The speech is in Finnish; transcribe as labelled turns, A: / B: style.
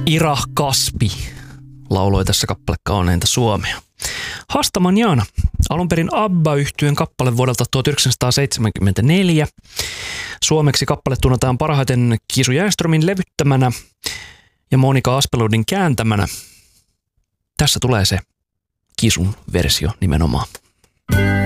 A: Ira Kaspi lauloi tässä kappale Kauneinta Suomea. Hasta Mañana, alun perin ABBA-yhtyeen kappale vuodelta 1974. Suomeksi kappale tunnetaan parhaiten Kisu Järnströmin levyttämänä ja Monika Aspelundin kääntämänä. Tässä tulee se Kisun versio nimenomaan.